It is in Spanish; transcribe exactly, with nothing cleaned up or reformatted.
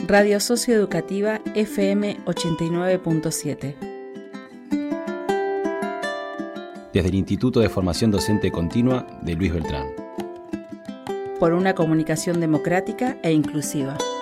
Radio Socioeducativa F M ochenta y nueve punto siete. Desde el Instituto de Formación Docente Continua de Luis Beltrán. Por una comunicación democrática e inclusiva.